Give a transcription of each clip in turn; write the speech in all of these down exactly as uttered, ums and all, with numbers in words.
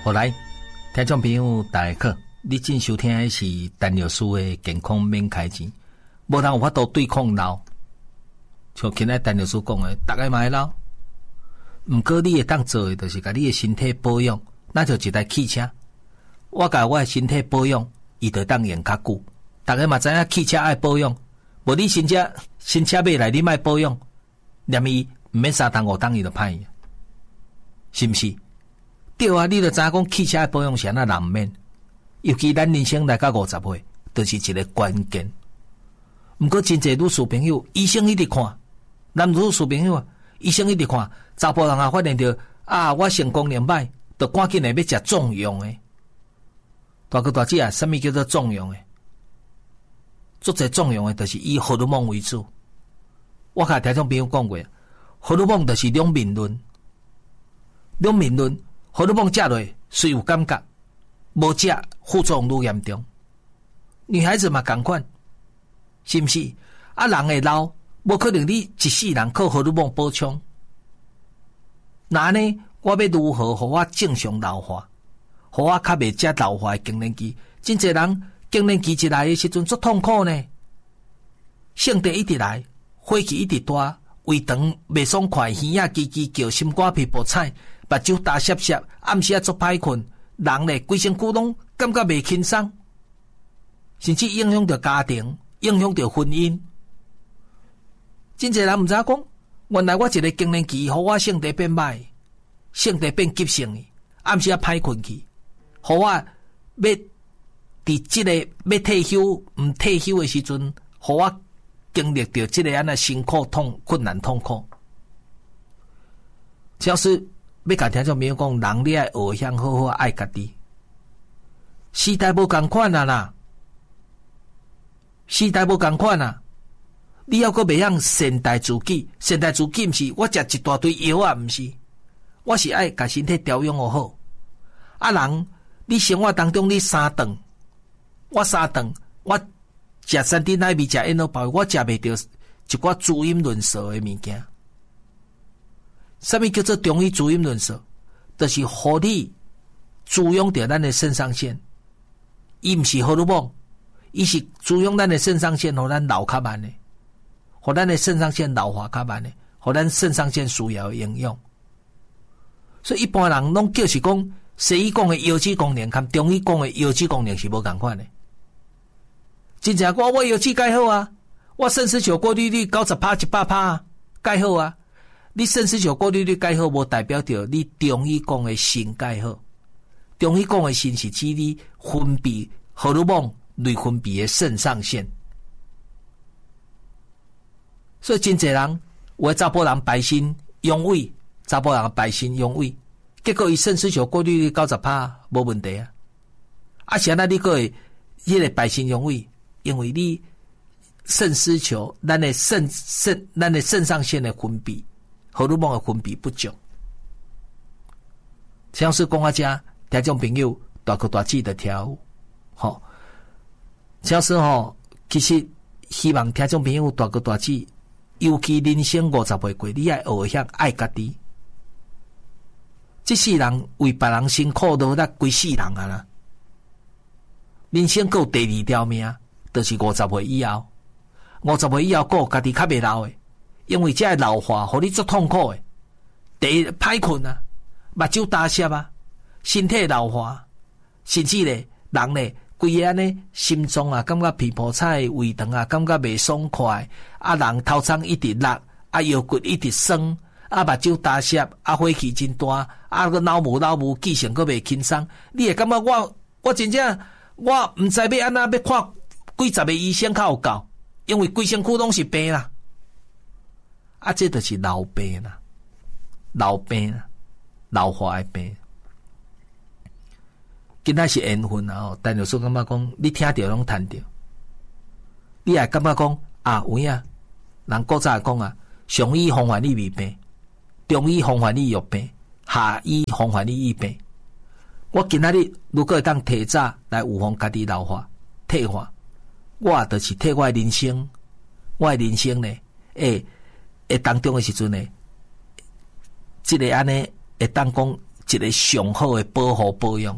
好来，听众朋友大家好，你正收听的是陈老师的健康免开钱，无人有法度对抗老，像今仔陈老师讲的，大家嘛会老，毋过你会当做的，就是甲你的身体保养，那就一台汽车，我甲我的身体保养，伊就当用较久。大家嘛知影汽车爱保养，无你新车新车买来你莫保养，念伊毋免三档五档伊就歹去，是毋是？对啊，你著知影讲汽车的保养是安那难免，尤其咱人生来到五十岁，就是一个关键。毋过真侪女士朋友，医生一直看，男女士朋友啊，医生一直看，查甫人啊发现到啊，我性功能歹，就赶紧来要食壮阳的。大哥大姐啊，什么叫做壮阳的？做这壮阳的，就是以荷尔蒙为主。我甲听众朋友讲过，荷尔蒙就是两面论，两面论。荷尔蒙食落虽有感觉，无食副作用愈严重。女孩子嘛同款，是毋是？啊，人会老，无可能你一世人靠荷尔蒙补充。那呢？我要如何互我正常老化？互我较袂食老化的更年期？真侪人更年期一来的时阵足痛苦呢。性地一直来，火气一直大，胃肠袂爽快，耳仔叽叽叫，心肝皮薄菜。目睭大涩涩，暗时啊足歹困，人咧规身躯拢感觉袂轻松，甚至影响到家庭，影响到婚姻。真侪人毋知影讲，原来我一个更年期，互我性地变歹，性地变急性的，暗时啊歹困去，互我要伫即个要退休毋退休的时阵，互我经历到即个安那辛苦痛困难痛苦。假使要甲听众朋友讲，人你爱学晓好好爱家己。时代无共款啊啦，时代无共款啊！你要阁袂晓善待自己，善待自己毋是我食一大堆药啊，毋是，我是爱甲身体调养好。啊人，你生活当中你三顿，我三顿，我食三珍奶味，食烟肉包，我食袂着一寡滋阴润燥的物件。什么叫做中医滋阴润燥？就是互你滋养着咱的肾上腺，伊毋是荷尔蒙，伊是滋养咱的肾上腺，互咱老较慢的，互咱的肾上腺老化较慢的，互咱肾上腺需要的营养。所以一般人拢叫是讲，西医讲的腰子功能，和中医讲的腰子功能是无共款的。真正我我腰子改好啊，我肾丝球过滤率九十趴一百趴啊，改好啊。你肾丝球过滤率改好，无代表着你中医讲的肾改好。中医讲的肾是指你分泌荷尔蒙类分泌的肾上腺。所以真侪人，有的查甫人白身阳痿，查甫人白身阳痿，结果伊肾丝球过滤率九十趴无问题啊。啊，是安那你个会迄个白身阳痿，因为你肾丝球，咱的肾肾，咱的肾上腺的分泌。荷尔蒙的分泌不足，像是讲啊，遮听众朋友大哥大姐的听，吼，像是吼，其实希望听众朋友大哥大姐，尤其人生五十岁过，你爱学晓爱家己。这世人为别人辛苦都那规世人啊啦，人生还有第二条命，就是五十岁以后，五十岁以后过家己较袂老的。因为这老化，互你足痛苦诶。第一，歹困啊，目睭大涩啊，身体老化，甚至咧，人咧，规个安尼心脏啊，感觉皮肤菜，胃肠啊，感觉袂爽快，啊，人头苍一直落，啊，腰骨一直酸，啊，目睭大涩，啊，火气真大，啊，个脑无脑无，记性阁袂轻松，你会感觉我，我真正，我毋知要安那要看几十个医生较有够，因为规身躯拢是病啦。啊，这就是老病啦，老病啦，老化的病。今仔是缘分啊！哦，但有时感觉讲，你听到拢谈到，你也感觉讲啊，有影，人古早讲啊，上医方患你未病，中医方患你药病，下医方患你医病。我今仔日如果会当提早来预防家己老化、退化，我就是替我的人生，我的人生呢，诶。诶，当中的时阵呢，即、这个安尼会当讲，一一个上好的保护保养。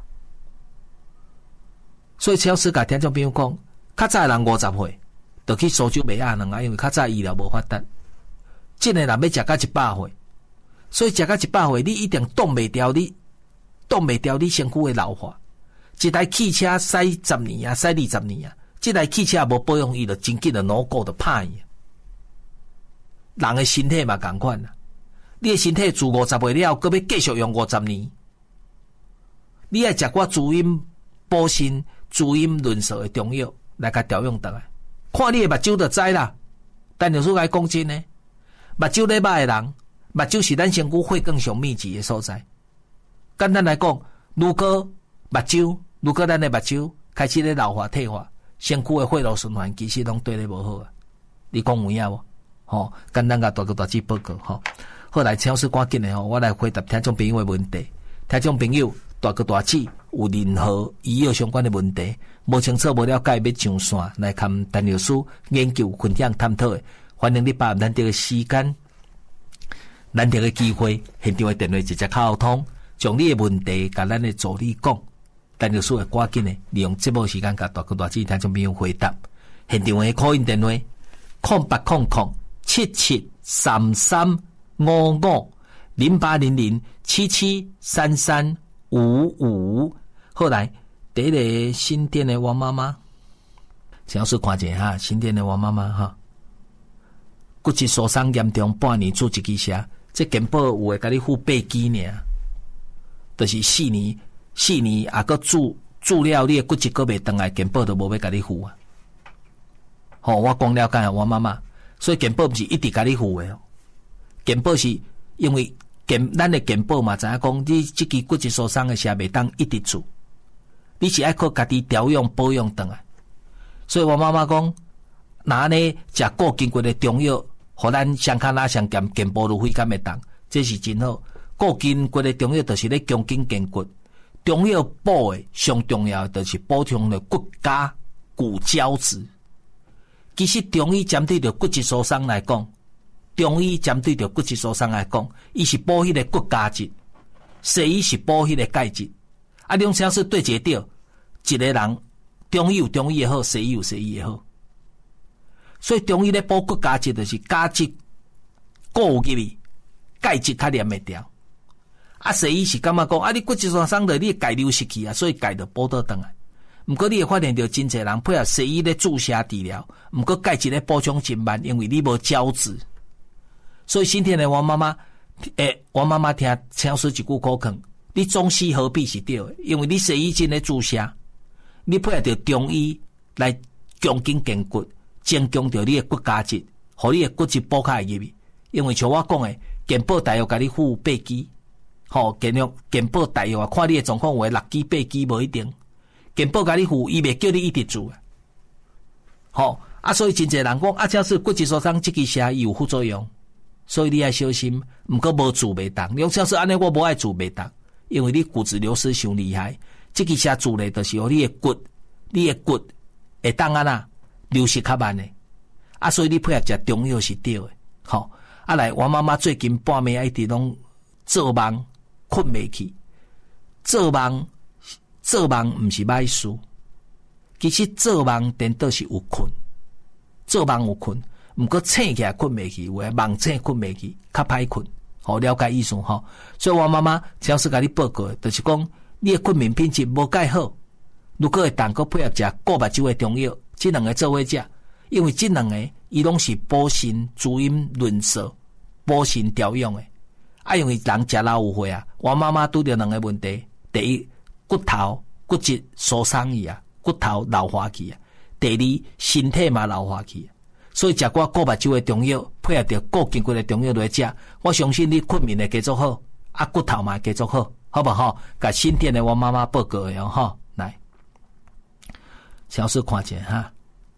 所以超市甲听众朋友讲，较早人五十岁就去苏州卖鸭卵啊，因为较早医疗无发达。真诶人要食到一百岁，所以食到一百岁，你一定挡袂掉你，挡袂掉你身躯诶老化。一台汽车驶十年啊，驶二十年啊，这台汽车无保养，伊就真紧的脑骨就歹去。人诶身体嘛共款啦，你诶身体自五十岁了，搁要继续用五十年，你爱食寡滋阴补肾、滋阴润燥诶中药来甲调养倒来。看你诶目睭就知啦。但有时候来讲真诶，目睭咧歹诶人，目睭是咱身躯血管上密集诶所在。简单来讲，如果目睭，如果咱诶目睭开始咧老化退化，身躯诶血路循环其实拢对咧无好啊。你讲有影无？吼，简单甲大哥大姐报告吼。后来超市赶紧诶吼，我来回答听众朋友诶问题。听众朋友，大哥大姐有任何医药相关诶问题，无清楚无了解要上线来看陈律师研究分享探讨诶，欢迎你把咱这个时间、咱这个机会，现场诶电话直接沟通，将你诶问题甲咱诶助理讲，陈律师会赶紧诶利用节目时间甲大哥大姐听众朋友回答。现场诶call in电话空八空空七七三三五五零八零零七七三三五五。后来第一个新店的王妈妈，只要是看一下哈，新店的王妈妈哈，骨质疏松严重，半年住一支车，这健保有会甲你付八支呢，就是四年四年啊，个住住了你的骨质个袂回来，健保都无要甲你付啊。好、哦，我讲了解我妈妈，所以健保不是一直甲你付的哦。健保是因为健咱的健保嘛，知影讲你这支骨质疏松的车袂当一直住，你是爱靠家己调养保养回来。所以我妈妈讲，那呢食过经过的中药，互咱伤骹拉伤健健保都非常会当，这是真好。过经过的中药就是咧强筋健骨，中药补的上重要的就是补充了骨骼骨胶质。其实中医针对着骨质疏松来讲，中医针对着骨质疏松来讲，伊是补迄个骨胶质，西医是补迄个钙质。啊，两者是对一着，一个人中医有中医也好，西医有西医也好。所以中医咧补骨胶质就是胶质固入去，钙质较黏袂掉。啊，西医是感觉讲啊，你骨质疏松的你钙流失去啊，所以钙就补倒转来。毋过你会发现到真侪人配合西医咧注射治疗，毋过钙质咧补充真慢，因为你无胶质。所以今天的王妈妈，诶，王妈妈听超师一句口劝，你中西合璧是对的，因为你西医真咧注射，你配合着中医来强筋健骨，增强着你的骨胶质，互你的骨质补开入去。因为像我讲的，健保大约甲你付八支，吼，健保健保大约看你的状况有诶六支八支无一定。健保甲你付，伊袂叫你一直住啊。好啊，所以真侪人讲啊，只要是骨质疏松，这支车伊有副作用，所以你要小心。毋过无住袂当，用车是安尼，我无爱住袂当，因为你骨质流失伤厉害。这支车住咧，就是互你的骨，你的骨会当安那流失较慢诶。啊，所以你配合食中药是对诶。好，啊来，我妈妈最近半暝一直拢做梦，困袂去，做梦。做梦毋是歹事，其实做梦颠倒是有困，做梦有困，毋过醒起来困袂去，有诶梦醒困袂去，较歹困。好，了解意思吼。所以我妈妈超市甲你报告，就是讲你诶困眠品质无介好，如果会当个配合食固目睭诶中药，这两个做伙食，因为这两个伊拢是补肾、滋阴、润燥、补肾调养诶。啊，因为人食老有岁啊，我妈妈拄着两个问题，第一。骨头骨质疏松去啊，骨头老化去啊。第二，身体嘛老化去啊。所以食过固目睭的中药，配合着固筋骨的中药来食，我相信你困眠会继续好，啊骨头嘛继续好，好不好？甲新店的我妈妈报告的吼，来，小事看者哈。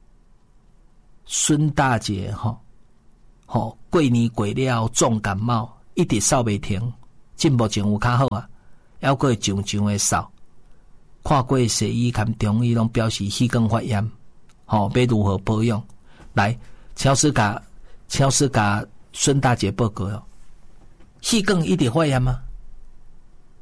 孙大姐吼，吼过年过了重感冒，一直扫袂停，进目前有较好啊，还佫会上上的扫。看过西医和中医拢表示气管发炎，吼、哦，要如何保养？来，超市甲超市甲孙大姐报告哦，气管一直发炎吗？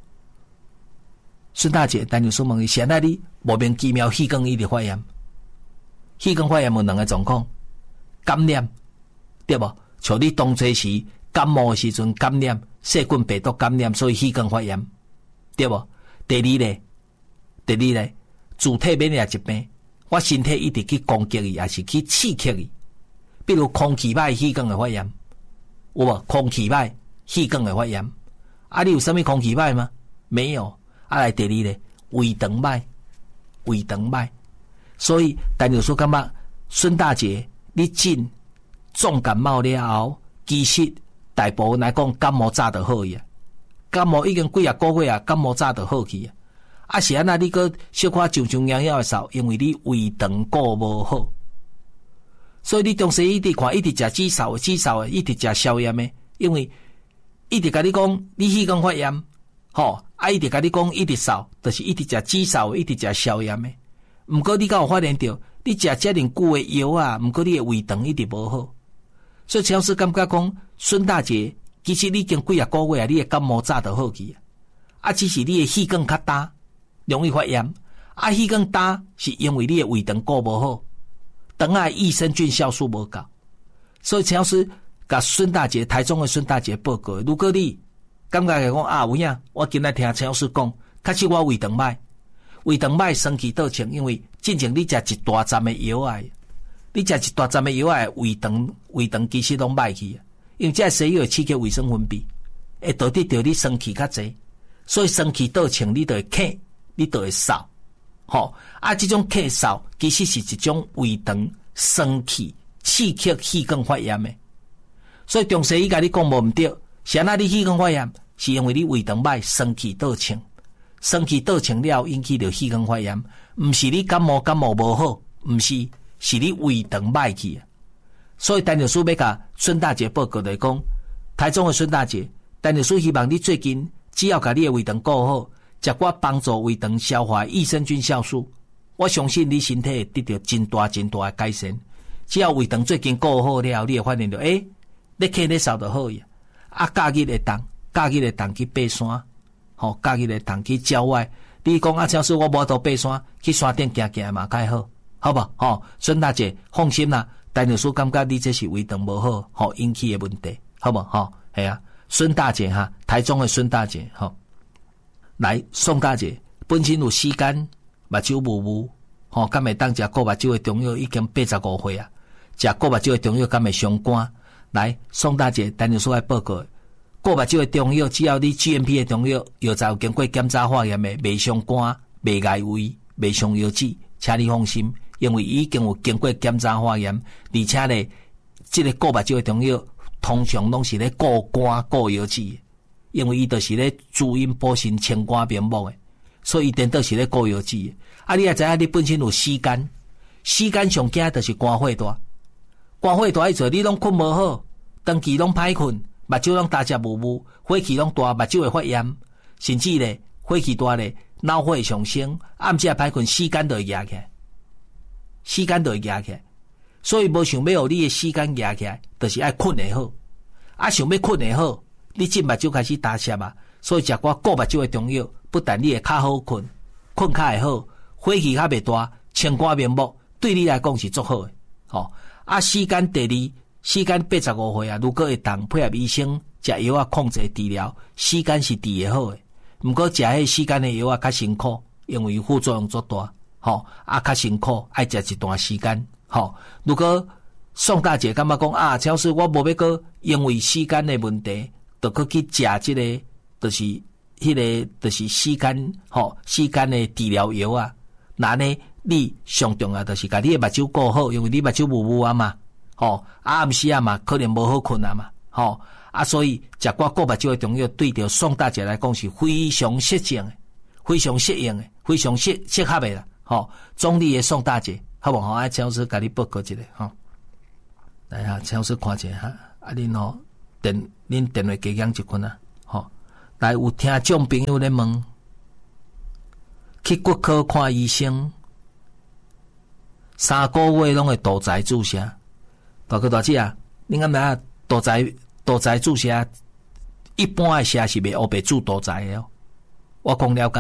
孙大姐，陈律师问伊，现在你莫名其妙气管一直发炎，气管发炎有两个状况，感染对无？像你当初时感冒的时阵感染细菌病毒感染，所以气管发炎对无？第二咧，第二咧，自体免疫疾病，我身体一直去攻击伊，还是去刺激伊，比如空气歹气管会发炎，有无？空气歹气管会发炎，啊，你有啥物空气歹吗？没有。啊，来第二咧，胃肠歹，胃肠歹，所以陈律师感觉孙大姐你进重感冒了后，其实大部分来讲感冒早就好去啊，感冒已经几啊个月啊，感冒早就好去啊。啊是安那你个小可上上痒痒的扫，因为你胃肠顾无好，所以你中西一直看一直食止嗽的止嗽的，一直食消炎的，因为一直甲你讲你气管发炎。吼，啊！一直甲你讲，一直扫，就是一直食止嗽，一直食消炎的。毋过你敢有发现到，你食遮尔久的药啊，毋过你的胃肠一直无好。所以超市感觉讲，孙大姐，其实你已经几啊个月啊，你的感冒早就好去啊。啊，只是你的气管较大，容易发炎。啊，气管大是因为你的胃肠顾无好，肠内益生菌酵素无够。所以超市甲孙大姐，台中的孙大姐报告，如果你感觉讲啊有影，我今仔听陈老师讲，确实我胃肠歹，胃肠歹生气倒清，因为进前你食一大站的药啊，你食一大站的药啊，胃肠胃肠其实拢歹去啊，因为这西药会刺激胃酸分泌，会导致着你生气较济，所以生气倒清，你就会咳，你就会嗽，吼啊，这种咳嗽其实是一种胃肠生气刺激气管发炎的，所以中西医甲你讲无毋对。是安那你气管发炎，是因为你胃肠歹，生气倒清，生气倒清了引起着气管发炎，毋是你感冒感冒无好，毋是，是你胃肠歹去啊。所以陈律师要甲孙大姐报告来讲，台中的孙大姐，陈律师希望你最近只要甲你的胃肠顾好，食我帮助胃肠消化益生菌酵素，我相信你身体会得到真大真大的改善。只要胃肠最近顾好了，你会发现到，诶、欸，你咳你嗽就好呀。啊，假日会当，假日会当去爬山，吼，假日会当去郊外。你讲啊，超市我无到爬山，去山顶行行嘛，较好，好不？吼，孙大姐放心啦，陈律师感觉你这是胃肠无好，吼引起的问题，好不？吼，系啊，孙大姐哈，台中的孙大姐，吼，来宋大姐本身有时间，目睭雾雾，吼，敢会当食过目睭的中药已经八十五岁啊，食过目睭的中药敢会伤肝？来，宋大姐，陈律师来报告，过目睭的中药，只要你 G M P 的中药，药材有经过检查化验的，袂伤肝、袂碍胃、袂伤腰子，请你放心，因为已经有经过检查化验，而且咧，这个过目睭的中药通常拢是咧固肝、固腰子，因为伊就是咧滋阴补肾、清肝明目的，所以伊颠倒是咧固腰子。啊，你也知影，你本身有死肝，死肝上惊就是肝火大。肝火大，意思你拢困无好，长期拢歹困，目睭拢大只雾雾，火气拢大，目睭会发炎，甚至咧火气大咧，脑火会上升，暗时歹困，时间就会压起来，时间就会压起来。所以无想要互你的时间压起来，就是爱困会好。啊，想要困会好，你即目睭开始打瘠啊，所以食我固目睭的中药，不但你会较好困，困较会好，火气较袂大，清肝明目，对你来讲是足好的，吼。啊，时间第二，时间八十五岁啊，如果会当配合医生食药啊控制治疗，时间是治会好的。毋过食迄时间的药啊较辛苦，因为副作用足大，吼啊较辛苦，爱食一段时间，吼。如果宋大姐感觉讲啊，超市我无要搁因为时间的问题，就搁去食即个，就是迄个，就是时间，吼时间的治疗药啊，那呢？你上重要就是甲你的目睭顾好，因为你目睭雾雾啊嘛，吼、哦、啊暗时啊嘛，可能无好困啊嘛，吼、哦、啊，所以食过固目睭的中药，对着宋大姐来讲是非常适应的，非常适应的，非常适适合的啦，吼、哦，中立的宋大姐，好不好？啊，陈老师甲你报告一下，吼、哦，来啊，陈老师看一下哈，啊，恁吼电恁电话加讲一困啊，吼、哦，来有听众朋友咧问，去骨科看医生。三个月拢会肚脐注射，大哥大姐啊，你敢知影肚脐肚脐注射一般的射是袂黑白注肚脐的哦。我讲了解吼，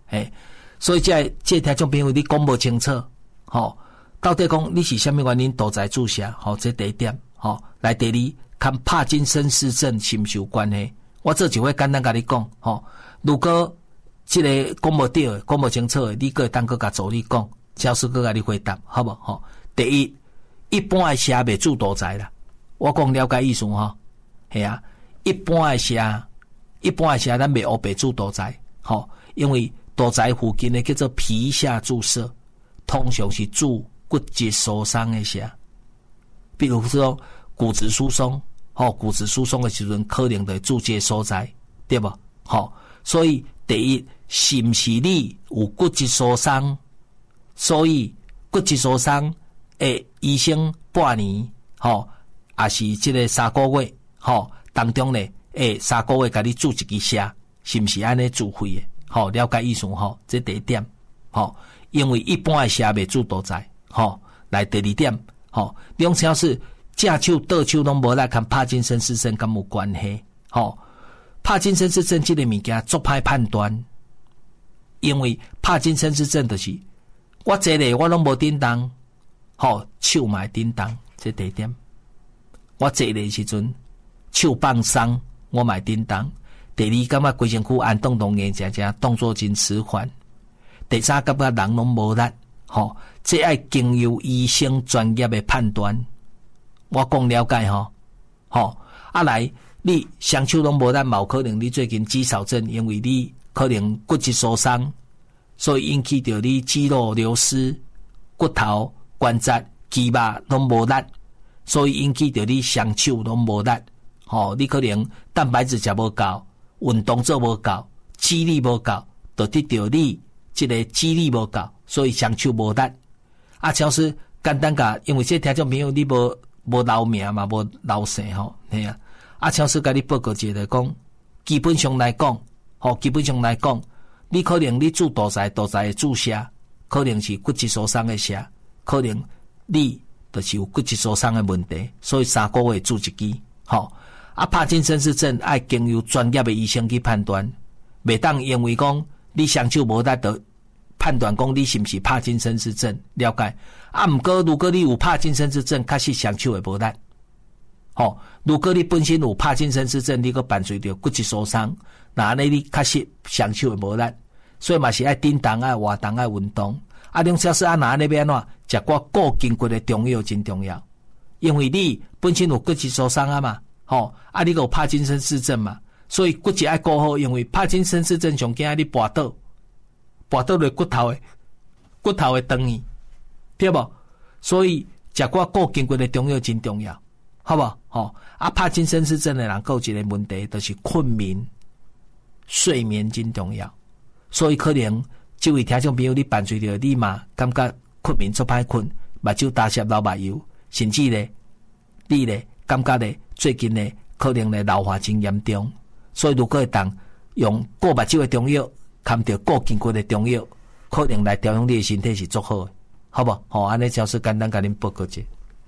嘿，所以这这听众朋友你讲不清楚，吼、哦，到底讲你是什么原因导致注射？吼、哦，这第一点，吼、哦，来第二，跟帕金森氏症是毋是有关系？我这就会简单甲你讲，吼、哦，如果这个讲不对的、讲不清楚的，你个当个甲助理讲，教师个甲你回答，好不好？吼，第一，一般的射袂注毒材啦，我讲了解意思吼，系啊，一般的射，一般的射咱袂黑白注毒材，吼，因为毒材附近的叫做皮下注射，通常是注骨质疏松的射，比如说骨质疏松，吼，骨质疏松的时阵可能会注这个所在，对不？吼，所以第一，是毋是你有骨质疏松？所以骨质疏松诶，医生半年，吼，也是即个三个月，吼，当中咧，诶，三个月甲你注一支射，是毋是安尼自费诶？吼，了解意思吼，这第一点，吼，因为一般诶射袂注毒材，吼，来第二点，吼，两条是正手倒手拢无来跟帕金森氏症敢有关系，吼，帕金森氏症这个物件足歹判断，因为帕金森氏症就是我坐咧我拢无叮当，吼，手嘛会叮当，这第一点，我坐咧时阵手放松，我嘛会叮当。第二，感觉规身躯按动动硬正正，动作真迟缓。第三，感觉人拢无力，吼，这爱经由医生专业的判断。我讲了解吼，吼，啊来，你双手拢无力，嘛有可能你最近肌少症，因为你可能骨质疏松，所以引起着你肌肉流失、骨头、关节、肌肉拢无力，所以引起着你双手拢无力。吼，你可能蛋白质食无够。运动做无够，肌力无够，就得到你这个肌力无够，所以双手无力。啊，超是简单甲，因为这听众朋友你无无留名嘛，无留姓吼，嘿啊。啊，超是甲你报告一下讲，基本上来讲，吼，基本上来讲，你可能你注毒材，毒材的注射，可能是骨质疏松的射，可能你就是有骨质疏松的问题，所以三个月注一支，吼。啊，帕金森氏症爱经由专业的医生去判断，袂当因为讲你双手无力得判断讲你是毋是帕金森氏症，了解？啊，毋过如果你有帕金森氏症，确实双手会无力。吼、哦，如果你本身有帕金森氏症，你个伴随着骨质疏松，那安尼你确实双手会无力，所以嘛是爱叮当、爱活动、爱运动。啊，两小时啊，那安尼要安怎？食寡固筋骨的中药真重要，因为你本身有骨质疏松啊嘛。吼、哦，啊，你有帕金森氏症嘛？所以骨质爱顾好，因为帕金森氏症上惊你跋倒，跋倒落骨头诶，骨头会断去，对无？所以食寡固筋骨的中药真重要，好无？吼、哦，啊，帕金森氏症的人有一个问题，就是困眠、睡眠真重要。所以可能这位听众朋友，你伴随着你嘛，感觉困眠足歹困，目睭打湿流目油，甚至咧，你咧感觉咧。最近呢，可能呢老化真严重，所以如果会当用固目睭的中药，含着固筋骨的中药，可能来调养你的身体是足好的，好不？好，安尼就是简单甲恁报告者。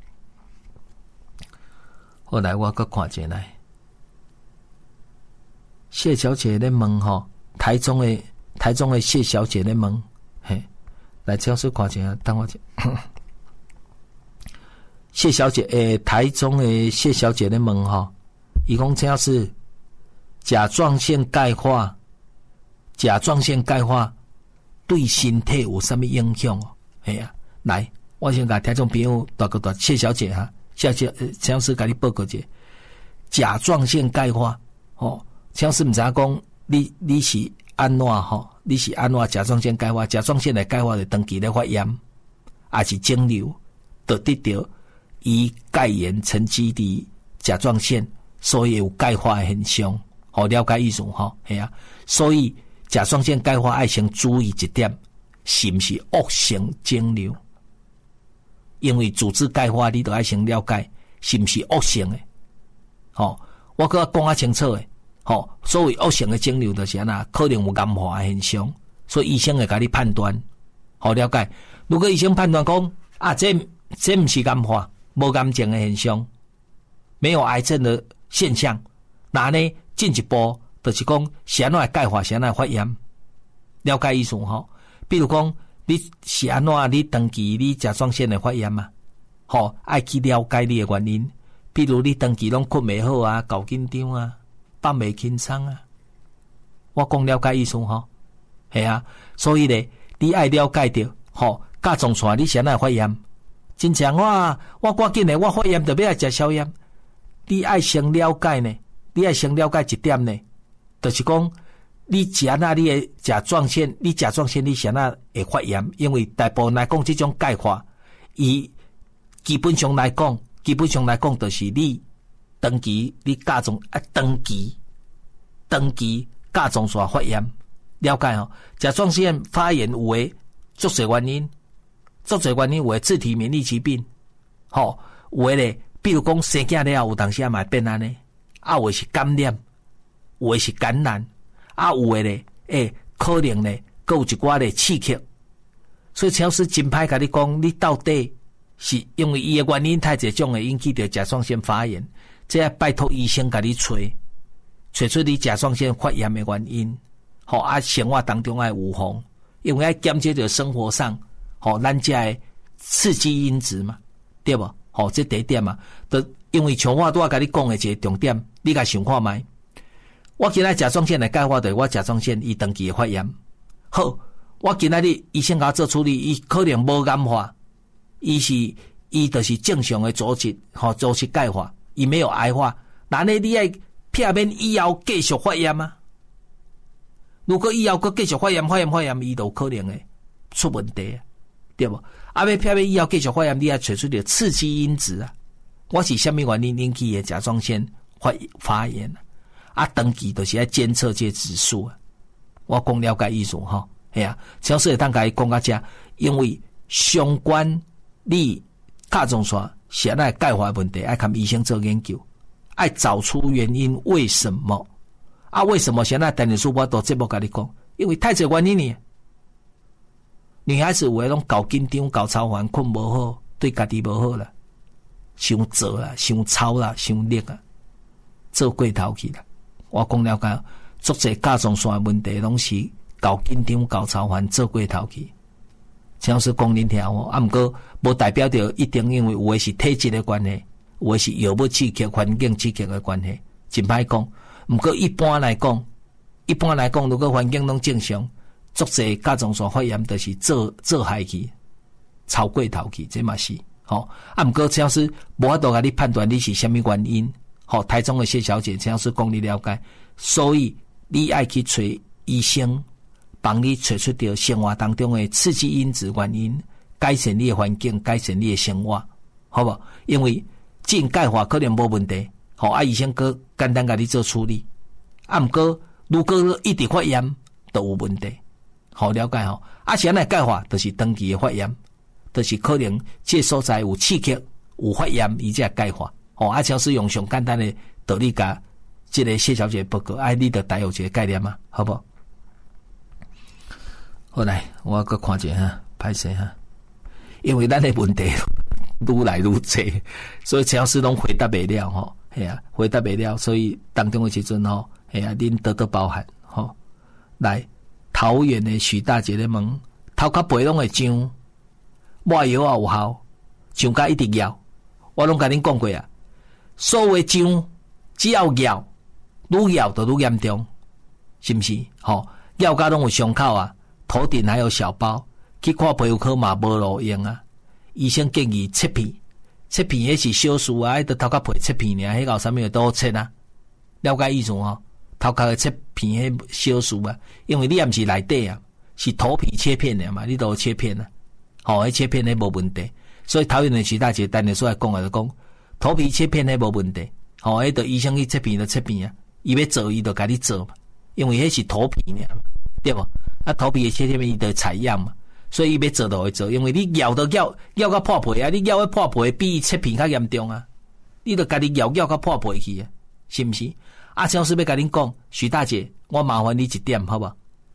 后来我搁看一下来，谢小姐咧问吼，台中的台中的谢小姐咧问，嘿，来超市看一下，等我一下。谢小姐，诶、欸，台中的谢小姐咧问吼，伊讲这要是甲状腺钙化，甲状腺钙化对身体有啥物影响哦？系啊，来，我先甲听众朋友大个大谢小姐哈，谢小姐，超市甲你报告者，甲状腺钙化，哦，超市毋知影讲你你是安怎吼？你是安怎甲状腺钙化？甲状腺的钙化就长期咧发炎，还是肿瘤，就得到。以钙盐沉积伫甲状腺，所以有钙化的现象。好，了解意思吼，系啊。所以甲状腺钙化爱先注意一点，是毋是恶性肿瘤？因为组织钙化，你都爱先了解是毋是恶性的。好，我搁讲较清楚的。好，所谓恶性的肿瘤就是安那，可能有癌化的现象，所以医生会甲你判断。好，了解。如果医生判断讲啊，这这毋是癌化。无癌症的现象，没有癌症的现象，那呢进一步就是讲，是安怎钙化，是安怎发炎， 了解意思吼。比如讲，你是安怎你长期你甲状腺的发炎嘛？吼，爱去了解你的原因。比如你长期拢困袂好啊，搞紧张啊，放袂轻松啊。我讲了解意思吼，系啊。所以咧，你爱了解着吼，甲状腺你是安怎发炎？真正我我赶紧的，我发炎就要来食消炎。你爱先了解呢，你爱先了解一点呢，就是讲你食那你的甲状腺，你甲状腺你是安怎会发炎？因为大部分来讲，这种钙化，伊基本上来讲，基本上来讲，就是你长期你甲状啊长期长期甲状腺发炎，了解吼？甲状腺发炎有诶足侪原因。足侪原因有诶自体免疫疾病，吼、哦、有诶咧，比如讲生囝了后有当时也嘛变安尼，啊有诶是感染，有诶是感染，啊有诶咧，诶可能咧，佫有一寡咧刺激，所以超师真歹甲你讲，你到底是因为伊诶原因太侪种会引起着甲状腺发炎，这要拜托医生甲你找，找出你甲状腺发炎诶原因，吼、哦、啊生活当中爱预防，因为爱减少着生活上。吼、哦，咱遮诶刺激因子嘛，对无？吼、哦，这第一点嘛，都因为像我拄仔甲你讲诶一个重点，你甲想看觅。我今仔甲状腺来钙化，就是我甲状腺伊长期诶发炎。好，我今仔日医生甲我做处理，伊可能无癌化，伊是伊就是正常诶组织，吼、哦，组织钙化，伊没有癌化。那呢，你爱避免以后继续发炎啊？如果以后佫继续发炎、发炎、发炎，伊就可能会出问题啊。对不？啊，要偏偏以后继续发炎，你要找出点刺激因子啊！我是什么原因引起的甲状腺发发炎啊？啊，长期都是要监测这指数啊！我讲了解意思哈，系啊，超市会当甲伊讲到这，因为相关你甲状腺是安那钙化问题，爱跟医生做研究，爱找出原因为什么啊？为什么现在电视书我都节目甲你讲？因为太侪原因呢。女孩子有诶拢搞紧张、搞操烦、困无好，对家己无好啦，伤做啦、伤操啦、伤力啊，做过头去啦。我讲了解，足侪甲状腺诶问题拢是搞紧张、搞操烦、做过头去。像是讲恁听哦，啊，毋过无代表着一定因为有诶是体质诶关系，有诶是药物刺激、环境刺激诶关系，真歹讲。毋过一般来讲，一般来讲，如果环境拢正常。足侪甲状腺发炎就是做做害去，超过头去，这嘛是吼、哦。啊，毋过陈老师无法度甲你判断你是虾米原因。吼、哦，台中的谢小姐，陈老师讲你了解，所以你爱去找医生，帮你找出着生活当中的刺激因子原因，改善你的环境，改善你的生活，好无？因为进钙化可能无问题，吼、哦，啊，医生佫简单甲你做处理。啊，毋过如果一直发炎，都有问题。好了解吼，啊，是安尼钙化，就是长期的发炎，就是可能这所在有刺激、有发炎，伊才钙化。吼、哦，啊，像是用上简单的道理甲这个谢小姐报告，哎、啊，你得带有一个概念嘛，好不好？好来，我搁看一下哈，歹势哈，因为咱的问题愈来愈多，所以陈老师拢回答袂了吼，系啊，回答袂了，所以当中的时阵吼，系啊，恁多多包涵吼，来。桃园的许大姐咧问，头壳背拢会痒，抹药也有效，痒甲一直咬。我拢甲恁讲过啊，所有的痒只要咬，愈咬就愈严重，是毋是？吼、哦，咬甲拢有伤口啊，头顶还有小包，去看皮肤科嘛无路用啊。医生建议切片，切片迄是小事啊，迄个头壳皮切片尔，迄个有啥物都好切啊？了解意思吼？头壳的切片迄小事啊，因为你也毋是内底啊，是头皮切片的嘛，你都有切片啊，吼、哦，迄切片迄无问题。所以桃园的徐大姐单日所来讲就讲，头皮切片迄无问题，吼、哦，迄个医生去切片就切片啊，伊要做伊就甲你做嘛，因为迄是头皮尔嘛，对无？啊，头皮的切片伊就采样嘛，所以伊要做就会做，因为你咬都咬咬到破皮啊，你咬到破皮比切片较严重啊，你就家己咬咬到破皮去啊，是毋是？啊，张师要甲恁讲，徐大姐，我麻烦你一点，好不好？